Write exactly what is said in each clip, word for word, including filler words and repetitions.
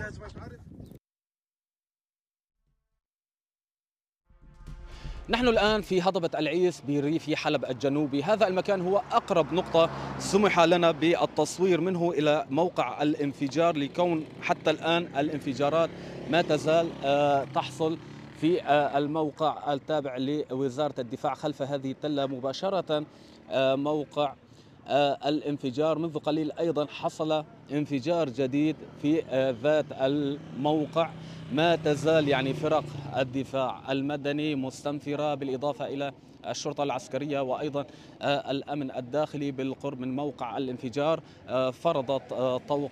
نحن الآن في هضبة العيس بريف حلب الجنوبي. هذا المكان هو أقرب نقطة سمح لنا بالتصوير منه إلى موقع الانفجار، لكون حتى الآن الانفجارات ما تزال تحصل في الموقع التابع لوزارة الدفاع خلف هذه التلة مباشرة. موقع الانفجار منذ قليل أيضا حصل انفجار جديد في ذات الموقع. ما تزال يعني فرق الدفاع المدني مستنفرة، بالإضافة إلى الشرطة العسكرية وأيضا الأمن الداخلي بالقرب من موقع الانفجار. فرضت طوق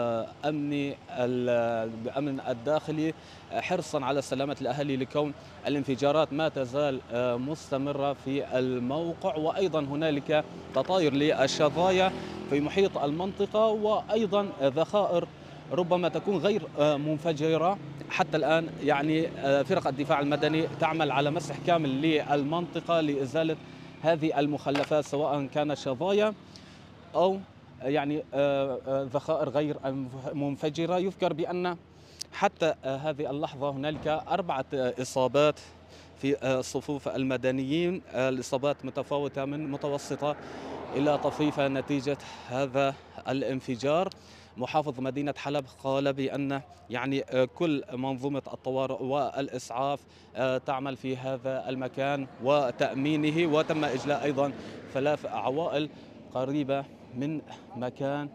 أمني الأمن الداخلي حرصا على سلامة الأهالي، لكون الانفجارات ما تزال مستمرة في الموقع، وأيضا هنالك تطاير للشظايا في محيط المنطقة، وأيضا ذخائر ربما تكون غير منفجرة. حتى الآن يعني فرق الدفاع المدني تعمل على مسح كامل للمنطقة لإزالة هذه المخلفات، سواء كانت شظايا أو يعني ذخائر غير منفجرة. يذكر بأن حتى هذه اللحظة هنالك أربعة إصابات في صفوف المدنيين، الإصابات متفاوتة من متوسطة إلى طفيفة نتيجة هذا الانفجار. محافظ مدينة حلب قال بأن يعني كل منظومة الطوارئ والإسعاف تعمل في هذا المكان وتأمينه، وتم إجلاء أيضا ثلاث عوائل قريبة من مكان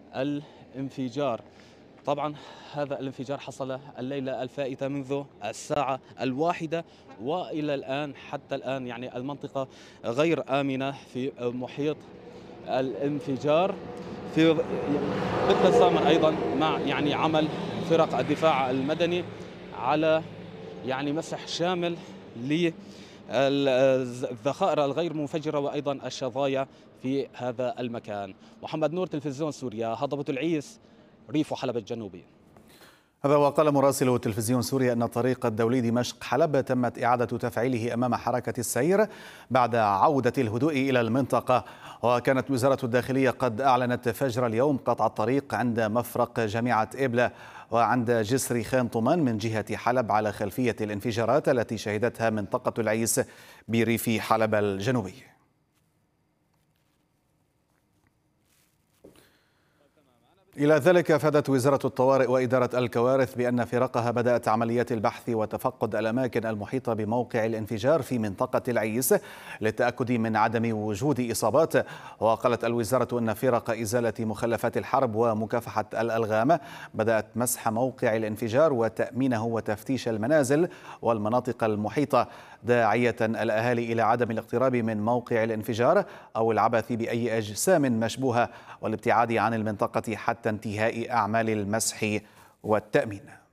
الانفجار. طبعا هذا الانفجار حصل الليلة الفائتة منذ الساعة الواحدة، وإلى الآن حتى الآن يعني المنطقة غير آمنة في محيط الانفجار، في بالتزامن أيضا مع يعني عمل فرق الدفاع المدني على يعني مسح شامل للذخائر الغير منفجرة وأيضا الشظايا في هذا المكان. محمد نور، تلفزيون سوريا، هضبة العيس، ريف حلب الجنوبي. هذا وقال مراسل تلفزيون سوريا أن الطريق الدولي دمشق حلب تمت إعادة تفعيله أمام حركة السير بعد عودة الهدوء إلى المنطقة. وكانت وزارة الداخلية قد أعلنت فجر اليوم قطع الطريق عند مفرق جامعة إبلة وعند جسر خان طمان من جهة حلب على خلفية الانفجارات التي شهدتها منطقة العيس بريف حلب الجنوبي. إلى ذلك أفادت وزارة الطوارئ وإدارة الكوارث بأن فرقها بدأت عمليات البحث وتفقد الأماكن المحيطة بموقع الانفجار في منطقة العيس للتأكد من عدم وجود إصابات. وقالت الوزارة أن فرق إزالة مخلفات الحرب ومكافحة الألغام بدأت مسح موقع الانفجار وتأمينه وتفتيش المنازل والمناطق المحيطة، داعية الأهالي إلى عدم الاقتراب من موقع الانفجار أو العبث بأي أجسام مشبوهة والابتعاد عن المنطقة حتى انتهاء أعمال المسح والتأمين.